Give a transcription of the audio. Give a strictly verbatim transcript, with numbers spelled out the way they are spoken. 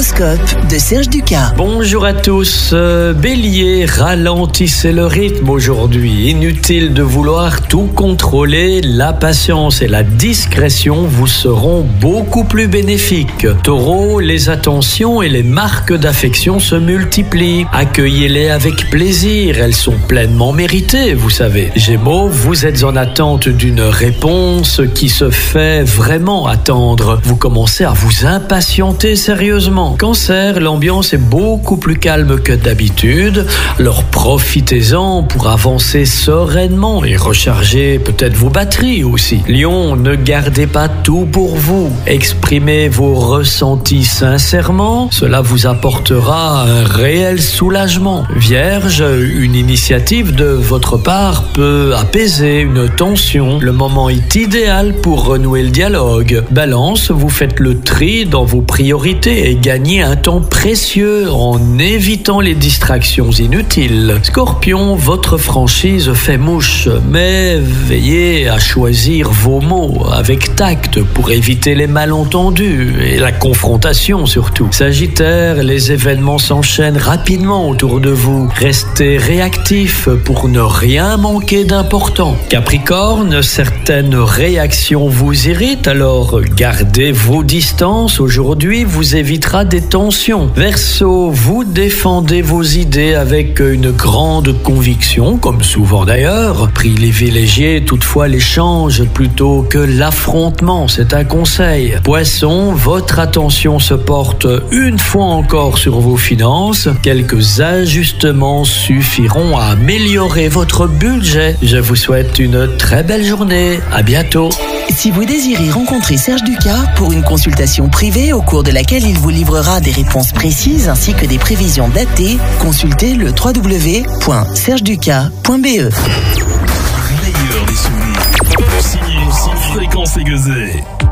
L'horoscope de Serge Ducas. Bonjour à tous. Euh, Bélier, ralentissez le rythme aujourd'hui. Inutile de vouloir tout contrôler. La patience et la discrétion vous seront beaucoup plus bénéfiques. Taureau, les attentions et les marques d'affection se multiplient. Accueillez-les avec plaisir. Elles sont pleinement méritées, vous savez. Gémeaux, vous êtes en attente d'une réponse qui se fait vraiment attendre. Vous commencez à vous impatienter sérieusement. Cancer, l'ambiance est beaucoup plus calme que d'habitude. Alors profitez-en pour avancer sereinement et recharger peut-être vos batteries aussi. Lion, ne gardez pas tout pour vous. Exprimez vos ressentis sincèrement. Cela vous apportera un réel soulagement. Vierge, une initiative de votre part peut apaiser une tension. Le moment est idéal pour renouer le dialogue. Balance, vous faites le tri dans vos priorités et gagnez un temps précieux en évitant les distractions inutiles. Scorpion, votre franchise fait mouche, mais veillez à choisir vos mots avec tact pour éviter les malentendus et la confrontation surtout. Sagittaire, les événements s'enchaînent rapidement autour de vous. Restez réactif pour ne rien manquer d'important. Capricorne, certaines réactions vous irritent, alors gardez vos distances. Aujourd'hui vous évitera des tensions. Verseau, vous défendez vos idées avec une grande conviction, comme souvent d'ailleurs. Privilégiez toutefois l'échange plutôt que l'affrontement, c'est un conseil. Poisson, votre attention se porte une fois encore sur vos finances. Quelques ajustements suffiront à améliorer votre budget. Je vous souhaite une très belle journée. À bientôt. Si vous désirez rencontrer Serge Ducas pour une consultation privée au cours de laquelle il vous livrera des réponses précises ainsi que des prévisions datées, consultez le w w w point serge ducas point b e. Meilleur des souvenirs. Signé sans fréquence aiguisée.